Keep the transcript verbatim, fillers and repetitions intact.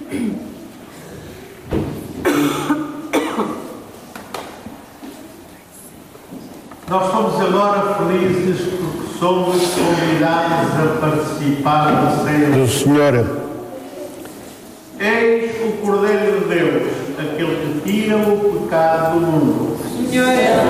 Nós somos agora felizes porque somos convidados a participar da ceia do Senhor. Eis o Cordeiro de Deus, aquele que tira o pecado do mundo. Senhor,